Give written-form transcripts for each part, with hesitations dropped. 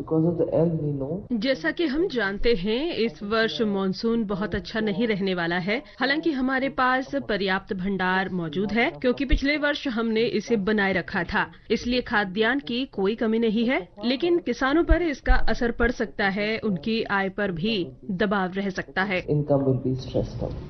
because of the El Nino. जैसा कि हम जानते हैं, इस वर्ष मानसून बहुत अच्छा नहीं रहने वाला है। हालांकि हमारे पास पर्याप्त भंडार मौजूद है, क्योंकि पिछले वर्ष हमने इसे बनाए रखा था, इसलिए खाद्यान्न की कोई कमी नहीं है। लेकिन किसानों पर इसका असर पड़ सकता है, उनकी आय पर भी दबाव रह सकता है। Income will be stressed out.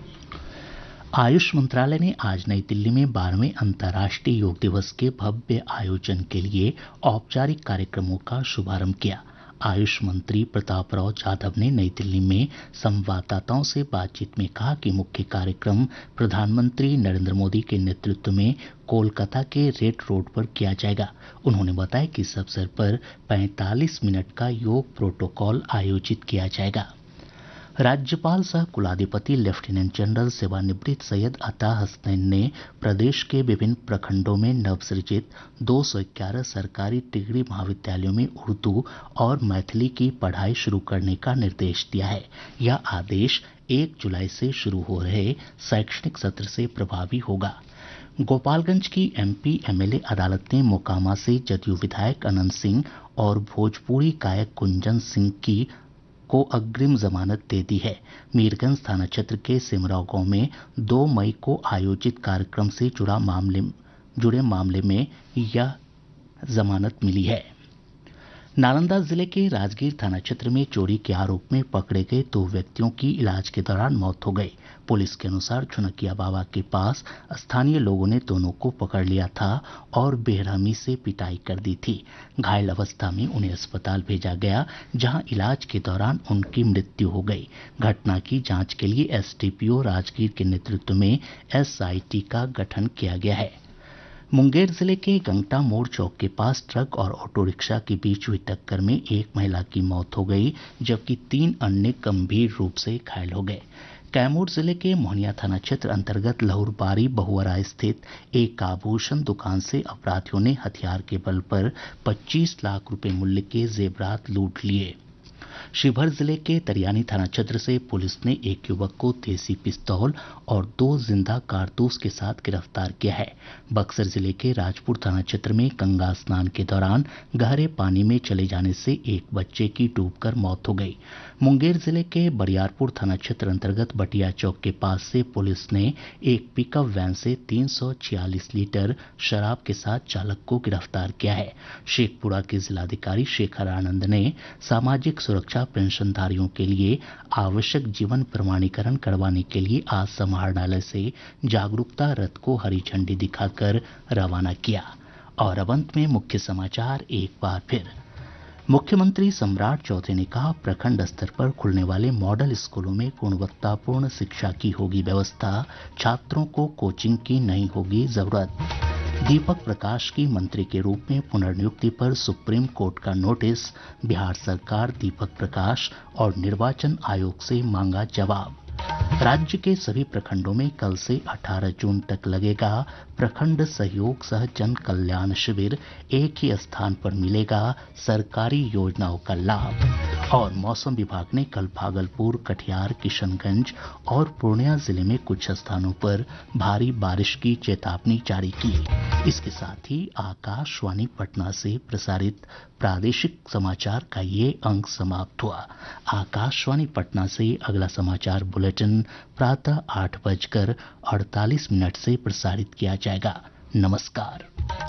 Ayush मंत्रालय ने आज नई दिल्ली में 12वें अंतर्राष्ट्रीय योग दिवस के भव्य आयोजन के लिए औपचारिक कार्यक्रमों का शुभारंभ किया। आयुष मंत्री प्रताप राव जाधव ने नई दिल्ली में संवाददाताओं से बातचीत में कहा कि मुख्य कार्यक्रम प्रधानमंत्री नरेंद्र मोदी के नेतृत्व में कोलकाता के रेड रोड पर किया जाएगा। उन्होंने बताया कि इस अवसर पर 45 मिनट का योग प्रोटोकॉल आयोजित किया जाएगा। राज्यपाल सह कुलाधिपति लेफ्टिनेंट जनरल सेवानिवृत्त सैयद अता हसनैन ने प्रदेश के विभिन्न प्रखंडों में नवसृजित 211 सरकारी डिग्री महाविद्यालयों में उर्दू और मैथिली की पढ़ाई शुरू करने का निर्देश दिया है। यह आदेश 1 जुलाई से शुरू हो रहे शैक्षणिक सत्र से प्रभावी होगा। गोपालगंज की एमपी एमएलए अदालत ने मोकामा से जदयू विधायक अनंत सिंह और भोजपुरी गायक कुंजन सिंह को अग्रिम जमानत दे दी है। मीरगंज थाना क्षेत्र के सिमराव गांव में 2 मई को आयोजित कार्यक्रम से जुड़े मामले में यह जमानत मिली है। नालंदा जिले के राजगीर थाना क्षेत्र में चोरी के आरोप में पकड़े गए 2 व्यक्तियों की इलाज के दौरान मौत हो गई। पुलिस के अनुसार छुनकिया बाबा के पास स्थानीय लोगों ने दोनों को पकड़ लिया था और बेरहमी से पिटाई कर दी थी। घायल अवस्था में उन्हें अस्पताल भेजा गया, जहां इलाज के दौरान उनकी मृत्यु हो गई। घटना की जांच के लिए एसडीपीओ राजगीर के नेतृत्व में एसआईटी का गठन किया गया है। मुंगेर जिले के गंगटा मोड़ चौक के पास ट्रक और ऑटो रिक्शा के बीच हुई टक्कर में एक महिला की मौत हो गई, जबकि 3 अन्य गंभीर रूप से घायल हो गए। कैमूर जिले के मोहनिया थाना क्षेत्र अंतर्गत लहुरबारी बहुअरा स्थित एक आभूषण दुकान से अपराधियों ने हथियार के बल पर 25 लाख रुपए मूल्य के जेवरात लूट लिए। शिवहर जिले के तरियानी थाना क्षेत्र से पुलिस ने एक युवक को देसी पिस्तौल और 2 जिंदा कारतूस के साथ गिरफ्तार किया है। बक्सर जिले के राजपुर थाना क्षेत्र में गंगा स्नान के दौरान गहरे पानी में चले जाने से एक बच्चे की डूबकर मौत हो गई। मुंगेर जिले के बरियारपुर थाना क्षेत्र अंतर्गत बटिया चौक के पास से पुलिस ने एक पिकअप वैन से 346 लीटर शराब के साथ चालक को गिरफ्तार किया है। शेखपुरा के जिलाधिकारी शेखर आनंद ने सामाजिक सुरक्षा पेंशनधारियों के लिए आवश्यक जीवन प्रमाणीकरण करवाने के लिए आज समाहरणालय से जागरूकता रथ को हरी झंडी दिखाकर रवाना किया। और अब अंत में मुख्य समाचार एक बार फिर। मुख्यमंत्री सम्राट चौधरी ने कहा, प्रखंड स्तर पर खुलने वाले मॉडल स्कूलों में गुणवत्तापूर्ण शिक्षा की होगी व्यवस्था, छात्रों को कोचिंग की नहीं होगी जरूरत। दीपक प्रकाश की मंत्री के रूप में पुनर्नियुक्ति पर सुप्रीम कोर्ट का नोटिस, बिहार सरकार दीपक प्रकाश और निर्वाचन आयोग से मांगा जवाब। राज्य के सभी प्रखंडों में कल से 18 जून तक लगेगा प्रखंड सहयोग सह जन कल्याण शिविर, एक ही स्थान पर मिलेगा सरकारी योजनाओं का लाभ। और मौसम विभाग ने कल भागलपुर, कटिहार, किशनगंज और पूर्णिया जिले में कुछ स्थानों पर भारी बारिश की चेतावनी जारी की। इसके साथ ही आकाशवाणी पटना से प्रसारित प्रादेशिक समाचार का ये अंक समाप्त हुआ। आकाशवाणी पटना से अगला समाचार बुलेटिन प्रातः 8:48 से प्रसारित किया जाएगा। नमस्कार।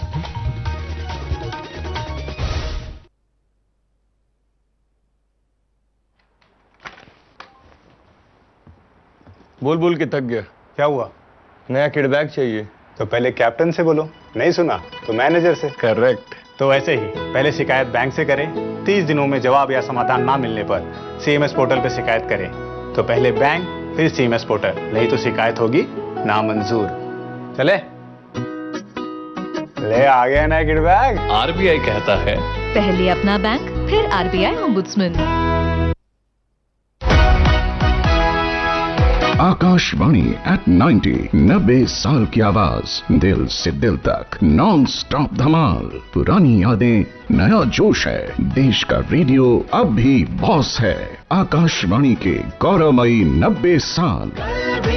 बोल बोल के थक गया। क्या हुआ? नया किड बैग चाहिए। तो पहले कैप्टन से बोलो, नहीं सुना तो मैनेजर से। करेक्ट। तो ऐसे ही पहले शिकायत बैंक से करें, 30 दिनों में जवाब या समाधान ना मिलने पर सीएमएस पोर्टल पर शिकायत करें। तो पहले बैंक फिर सीएमएस पोर्टल, नहीं तो शिकायत होगी नामंजूर। चले ले आ गया ना किड बैग। आरबीआई कहता है पहले अपना बैंक फिर आरबीआई ओम्बुड्समैन। आकाशवाणी एट 90 साल की आवाज, दिल से दिल तक नॉन स्टॉप धमाल। पुरानी यादें, नया जोश है। देश का रेडियो अब भी बॉस है। आकाशवाणी के गौरवमयी 90 साल।